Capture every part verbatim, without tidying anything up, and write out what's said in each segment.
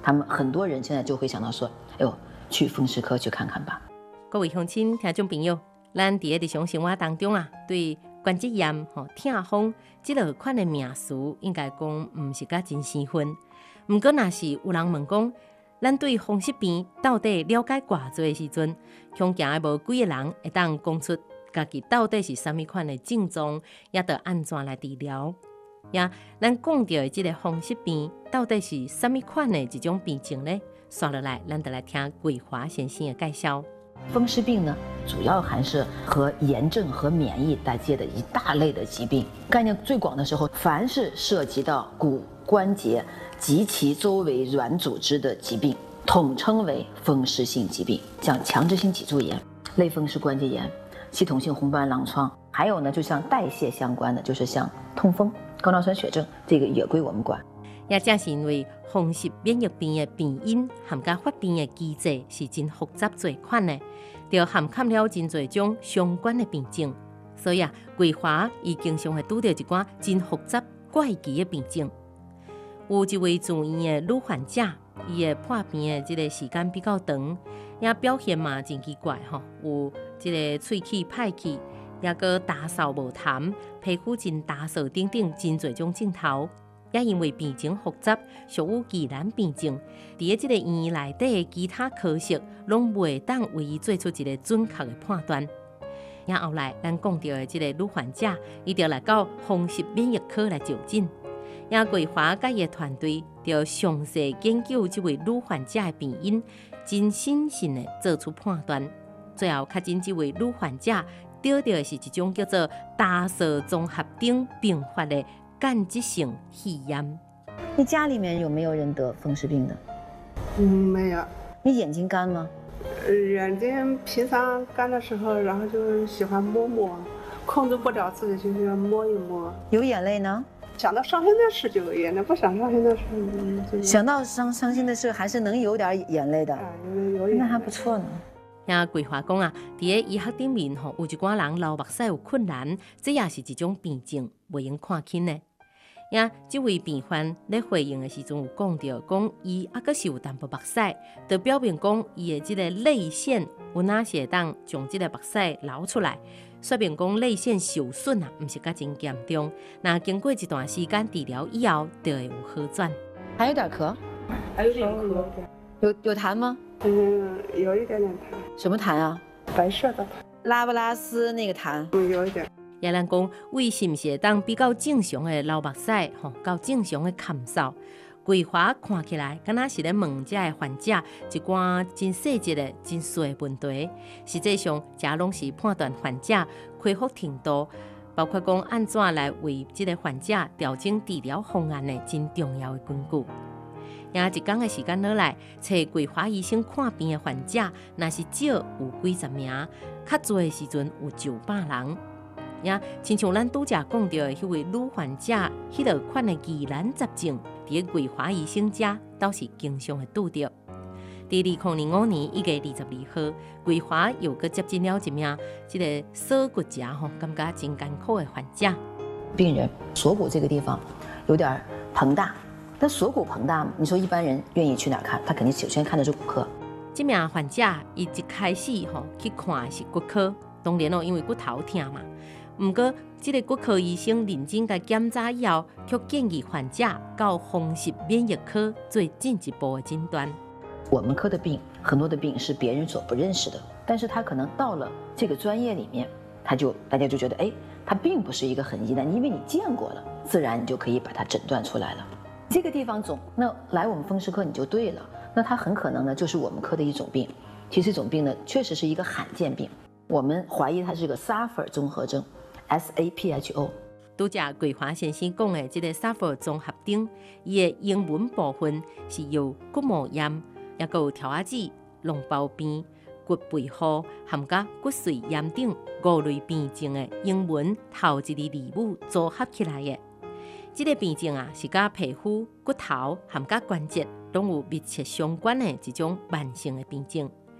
他们很多人现在就会想到说，哎呦，去风湿科去看看吧。 各位乡亲、听众朋友，咱伫日常生活当中啊，对关节炎、吼痛风这落款的名词，应该讲唔是甲真生分。毋过，若是有人问讲，咱对风湿病到底了解偌济的时阵，恐惊无几个人会当讲出家己到底是啥物款的症状，也得安怎来治疗。呀，咱讲到的这个风湿病到底是啥物款的一种病症呢？刷落来，咱就来听桂华先生的介绍。 风湿病呢，主要还是和炎症和免疫代谢的一大类的疾病。概念最广的时候，凡是涉及到骨关节及其周围软组织的疾病，统称为风湿性疾病。像强直性脊柱炎、类风湿关节炎、系统性红斑狼疮，还有呢，就像代谢相关的，就是像痛风、高尿酸血症，这个也归我们管。 也正是因为风湿免疫病的病因含甲发病的机制是真复杂多款的，就涵盖了真侪种相关的病症，所以啊，桂华伊经常会拄到一寡真复杂怪奇的病症。有一位住院的女患者，伊的破病的这个时间比较长，也表现嘛真奇怪吼，有这个喙齿歹去，也个打扫无痰，皮肤真打扫等等真侪种症头。也因为病情复杂，属有疑难病症，伫这个医院内底其他科室拢袂当为伊做出一个准确的判断。也后来，咱讲到的这个女患者，伊就来到风湿免疫科来就诊。也桂华甲伊的团队就详细研究这位女患者的病因，真审慎的做出判断。最后，确诊这位女患者得到的是一种叫做大扫综合征并发的干急性肺炎。 你家里面有没有人得风湿病的？ 嗯，没有。 你眼睛干吗？ 眼睛平常干的时候，然后就喜欢摸摸，控制不了自己，就是要摸一摸。 有眼泪呢？ 想到伤心的事就有眼泪，不想伤心的事就想到伤伤心的事还是能有点眼泪的。 啊，有有那还不错呢。 呀，桂华讲啊，伫个医学顶面吼，有一寡人流目屎有困难，这也是一种病症，袂用看轻呢。呀，这位病患咧回应的时阵有讲到，讲伊啊个是有淡薄目屎，就表明讲伊的这个泪腺有哪是会当将这个目屎流出来，说明讲泪腺受损啊，毋是甲真严重。那经过一段时间治疗以后，就会有好转。 还有点咳， 还有点咳， 有有痰吗？ 嗯，有一点点痰。 什么痰啊？ 白色的痰。 拉布拉斯那个痰。 嗯，有一点。 也咱讲，胃是毋是会当比较正常的流目屎，吼，较正常的咳嗽？桂华看起来，敢若是咧问这个患者一寡真细节的、真细的问题。实际上，这拢是判断患者恢复程度，包括讲安怎来为这个患者调整治疗方案的真重要的根据。也一天的时间落来，找桂华医生看病的患者，若是少有几十名，较多的时阵有九百人。也亲像咱拄则讲到的迄位女患者，迄落款的疑难杂症，伫桂华医生家倒是经常会拄到。伫二零零五年一月二十二号，桂华又搁接诊了一名即个锁骨折吼，感觉真艰苦的患者。 病人锁骨这个地方有点膨大，但锁骨膨大，你说一般人愿意去哪看？他肯定首先看的是骨科。 这名患者伊一开始吼去看的是骨科，当然咯，因为骨头痛嘛。不过，这个骨科医生认真甲检查以后，却建议患者到风湿免疫科做进一步的诊断。 我们科的病，很多的病是别人所不认识的，但是他可能到了这个专业里面，他就大家就觉得，哎，他并不是一个很疑难，因为你见过了，自然你就可以把它诊断出来了。这个地方肿，那来我们风湿科你就对了，那它很可能呢就是我们科的一种病。其实这种病呢，确实是一个罕见病，我们怀疑它是个 Saffer 综合征。S A P H O， 拄则桂华先生讲的这个 Saffer 综合征，伊的英文部分是由骨膜炎，也有条仔子、脓包病、骨背虎，含甲骨髓炎等五类病症的英文头一个字母组合起来的。这个病症啊，是甲皮肤、骨头含甲关节拢有密切相关的一种慢性的病症。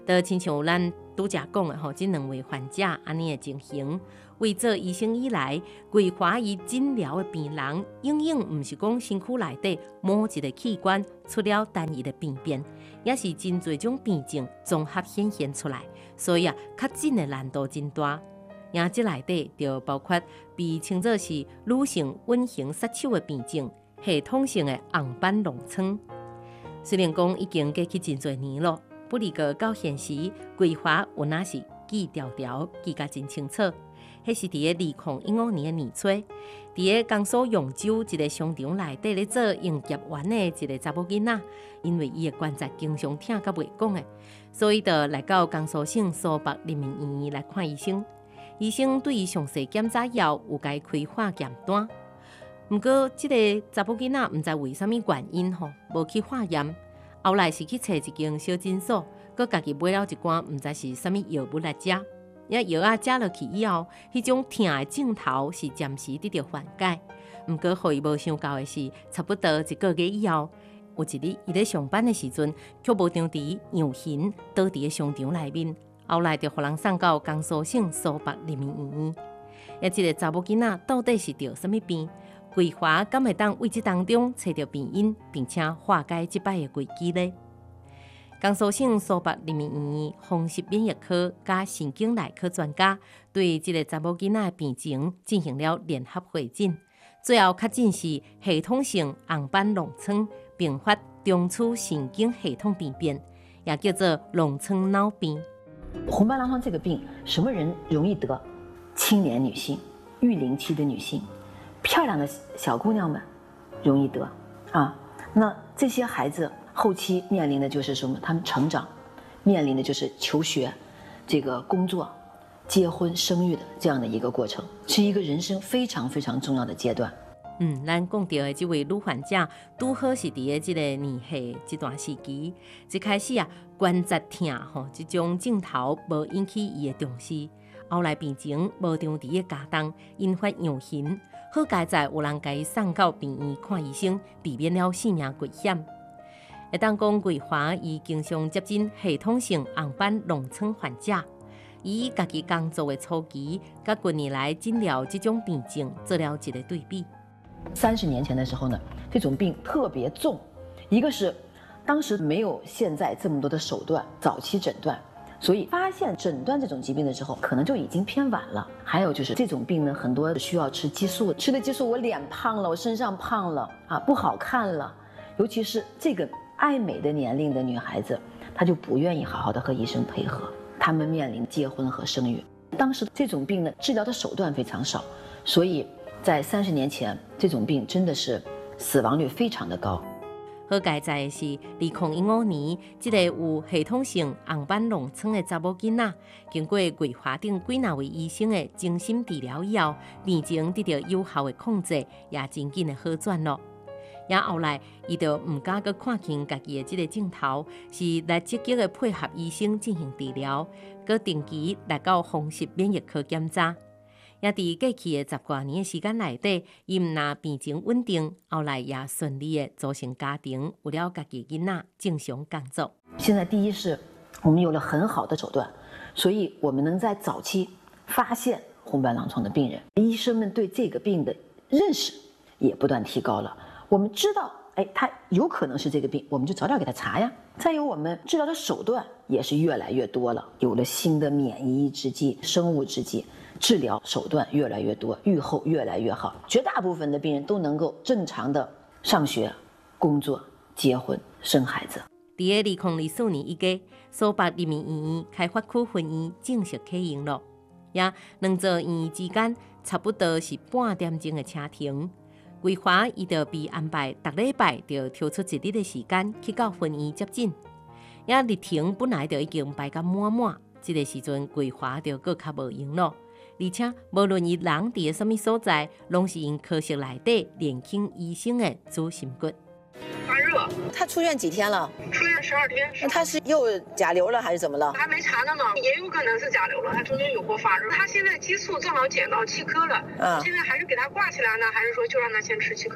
就亲像咱拄则讲的吼，这两位患者安尼的情形，为做医生以来，规划伊诊疗的病人，永远毋是讲身躯内底某一个器官出了单一的病变，也是真侪种病症综合显现出来，所以啊，较诊的难度真大。也即内底就包括被称作是女性稳形杀手的病症，系统性的红斑狼疮。虽然讲已经过去真侪年了。不离个到现时，规划有哪是记条条记甲真清楚。迄是伫个二零一五年的年初，伫个江苏扬州一个商场内底咧做营业员的一个查某囡仔，因为伊的关节经常疼甲袂讲的，所以就来到江苏省苏北人民医院来看医生。医生对伊详细检查以后，有该开化验单。不过，即、这个查某囡仔毋知为虾米原因吼，无去化验。后来是去找一间小诊所，佮家己买了一罐毋知是啥物药物来食。呀，药啊食落去以后，迄种疼的症头是暂时得到缓解。毋过，互伊无想到的是，差不多一个月以后，有一日伊咧上班的时阵，却无张伫样形倒伫个商场内面。后来就互人送到江苏省苏北人民医院。呀，这个查某囡仔到底是得啥物病？规划敢会当为这当中找到病因，并且化解这摆的危机呢？江苏省苏北人民医院风湿免疫科加神经内科专家对这个查某囡仔的病情进行了联合会诊，最后确诊是系统性红斑狼疮并发中枢神经系统病变，也叫做狼疮脑病。 红斑狼疮这个病，什么人容易得？青年女性、育龄期的女性。漂亮的小姑娘们容易得啊，那这些孩子后期面临的就是什么？他们成长面临的就是求学、这个工作、结婚、生育的这样的一个过程，是一个人生非常非常重要的阶段。 嗯，咱讲到的这位女患者，拄好是伫个这个年岁这段时期，一开始啊关节疼吼，这种症头无引起伊的重视，后来病情无长伫个加重，引发样形。好佳在有人甲伊送到病院看医生，避免了性命危险。会当讲桂华伊经常接诊系统性红斑狼疮患者，伊家己工作的初期，甲近年来诊疗这种病症做了一个对比。 三十年前的时候呢，这种病特别重，一个是当时没有现在这么多的手段，早期诊断。所以发现诊断这种疾病的时候，可能就已经偏晚了。还有就是这种病呢，很多需要吃激素，吃了激素，我脸胖了，我身上胖了啊，不好看了。尤其是这个爱美的年龄的女孩子，她就不愿意好好的和医生配合，她们面临结婚和生育。当时这种病呢，治疗的手段非常少，所以在三十年前，这种病真的是死亡率非常的高。 好佳在的是，二零一五年，这个有系统性红斑狼疮的查某囡仔，经过桂华等几哪位医生的精心治疗以后，病情得到有效的控制，也真紧的好转了。也后来，伊就唔敢去看清家己的这个镜头，是来积极的配合医生进行治疗，佮定期来到风湿免疫科检查。也伫过去的十多年的时间内底，伊毋但病情稳定，后来也顺利的组成家庭，为了家己囡仔正常工作。 现在第一是我们有了很好的手段，所以我们能在早期发现红斑狼疮的病人，医生们对这个病的认识也不断提高了。我们知道，哎，他有可能是这个病，我们就早点给他查呀。再有，我们治疗的手段也是越来越多了，有了新的免疫制剂、生物制剂。治疗手段越来越多，预后越来越好，绝大部分的病人都能够正常的上学、工作、结婚、生孩子。 伫个二零二四年以降，苏北人民医院开发区分院正式启用了，也两座医院之间差不多是半点钟的车程。规划伊就被安排逐礼拜就抽出一日的时间去到分院接诊，也日程本来就已经排甲满满，这个时阵规划就更较无用了。而且，无论伊人伫个什么所在，拢是因科室内底年轻医生的主心骨。 发热， 他出院几天了？ 出院十二天。 那他是又甲流了还是怎么了？ 还没查呢呢，也有可能是甲流了。他中间有过发热，他现在激素正好减到七颗了。嗯，现在还是给他挂起来呢，还是说就让他先吃七颗？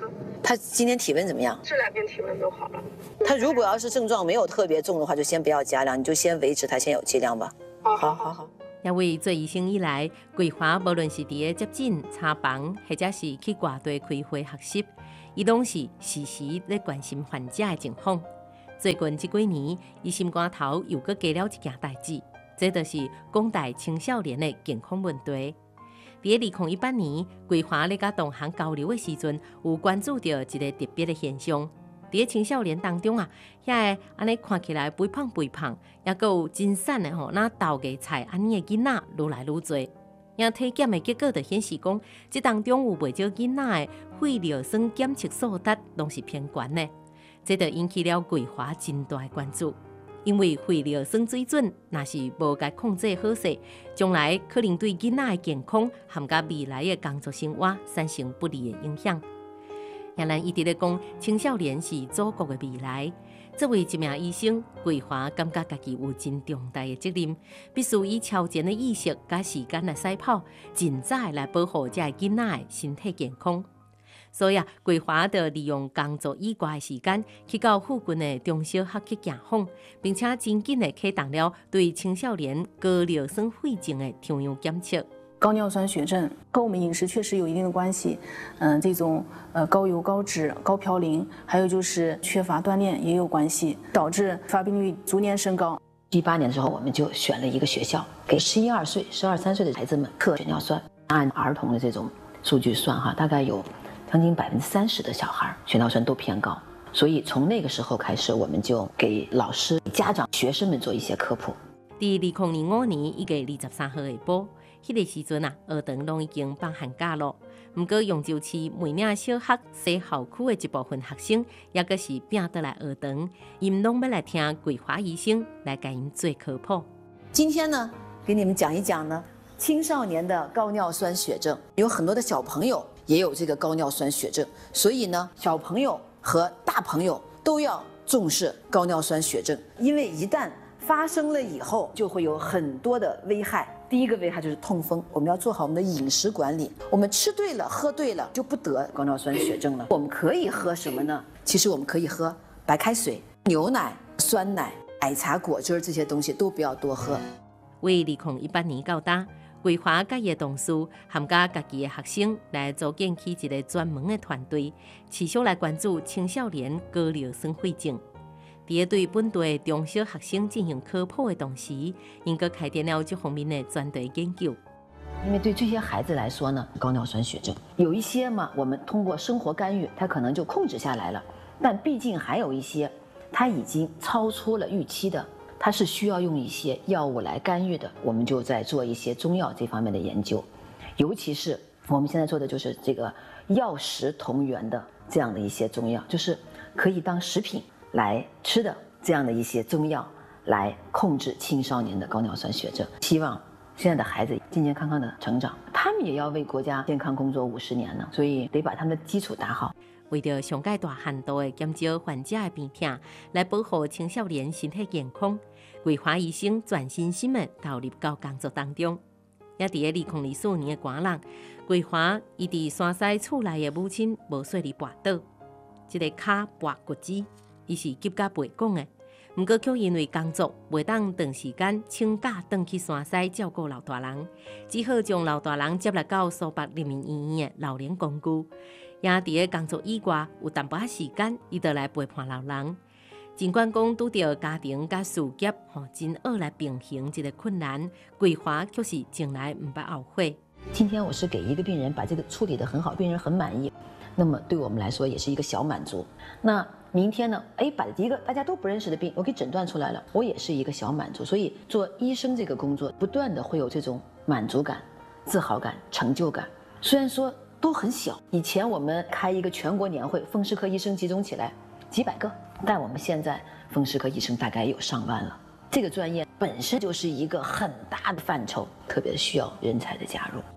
他今天体温怎么样？ 这两天体温都好了。 他如果要是症状没有特别重的话，就先不要加量，你就先维持他现有剂量吧。 好好好好。 因为做医生以来，桂花无论是伫个接诊、查房，或者是去外地开会学习，伊拢是时时咧关心患者的情况。最近这几年，伊心肝头又搁加了一件代志，这就是广大青少年的健康问题。伫个二零一八年，桂花咧甲同行交流的时阵，有关注到一个特别的现象。伫个青少年当中啊，遐个安尼看起来肥胖肥胖，也阁有真瘦的吼，那豆芽菜安尼的囡仔愈来愈多。也体检的结果就显示讲，这当中有袂少囡仔的血尿酸检测数值拢是偏悬的，这就引起了桂花真大的关注。因为血尿酸水准若是无甲控制好势，将来可能对囡仔的健康含甲未来的工作生活产生不利的影响。也咱一直咧讲，青少年是祖国的未来。作为一名医生，桂花感觉家己有真重大的责任，必须以超前的意识甲时间来赛跑，尽早来保护这囡仔的身体健康。所以啊，桂花就利用工作以外的时间，去到附近的中小学去走访，并且真紧的启动了对青少年高尿酸血症的抽样检测。 高尿酸血症和我们饮食确实有一定的关系，嗯，这种呃高油、高脂、高嘌呤，还有就是缺乏锻炼也有关系，导致发病率逐年升高。 一八年的时候，我们就选了一个学校，给十一二岁、十二三岁的孩子们测血尿酸，按儿童的这种数据算哈，大概有将近百分之三十的小孩血尿酸都偏高。所以从那个时候开始，我们就给老师、家长、学生们做一些科普。 第二零零五年一月二十三号下晡。迄个时阵啊，学堂拢已经放寒假咯。毋过，永州市梅岭小学西校区的一部分学生，也阁是拼倒来学堂，因拢要来听桂花医生来给因做科普。 今天呢，给你们讲一讲呢，青少年的高尿酸血症，有很多的小朋友也有这个高尿酸血症，所以呢，小朋友和大朋友都要重视高尿酸血症，因为一旦发生了以后，就会有很多的危害。第一个危害就是痛风，我们要做好我们的饮食管理。我们吃对了，喝对了，就不得高尿酸血症了。我们可以喝什么呢？其实我们可以喝白开水、牛奶、酸奶、奶茶、果汁这些东西都不要多喝。 为二零一八年到达，桂花甲伊的同事含甲家己的学生来组建起一个专门的团队，持续来关注青少年高尿酸血症。在对本地中小学生进行科普的同时，应该开展了这方面的专题研究。 因为对这些孩子来说呢，高尿酸血症有一些嘛，我们通过生活干预，它可能就控制下来了。但毕竟还有一些，它已经超出了预期的，它是需要用一些药物来干预的。我们就在做一些中药这方面的研究，尤其是我们现在做的就是这个药食同源的这样的一些中药，就是可以当食品来吃的这样的一些中药，来控制青少年的高尿酸血症。希望现在的孩子健健康康的成长，他们也要为国家健康工作五十年呢，所以得把他们的基础打好。 为了上界大限度的减少患者的病痛，来保护青少年身体健康，桂花医生全身心的投入到工作当中。也伫个二零二四年的寒冷，桂花伊伫山西厝内的母亲无说哩跋倒，这个脚跋骨折。伊是急甲袂讲的，毋过却因为工作袂当长时间请假转去山西照顾老大人，只好将老大人接来到苏北人民医院的老年公寓。也伫个工作以外有淡薄仔时间，伊就来陪伴老人。尽管讲拄到家庭甲事业吼真恶来平衡一个困难，桂花却是从来毋捌后悔。 今天我是给一个病人把这个处理得很好，病人很满意，那么对我们来说也是一个小满足。那明天呢？哎，把一个大家都不认识的病，我给诊断出来了，我也是一个小满足。所以做医生这个工作，不断的会有这种满足感、自豪感、成就感。虽然说都很小，以前我们开一个全国年会，风湿科医生集中起来几百个，但我们现在风湿科医生大概有上万了。这个专业本身就是一个很大的范畴，特别需要人才的加入。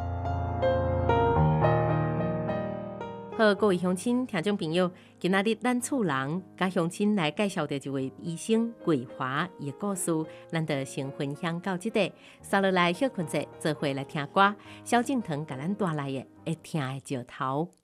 好，各位乡亲、听众朋友，今仔日咱厝人甲乡亲来介绍的一位医生桂花伊的故事，咱就先分享到这里。接落来休困者，做伙来听歌，萧敬腾甲咱带来的《会听的石头》。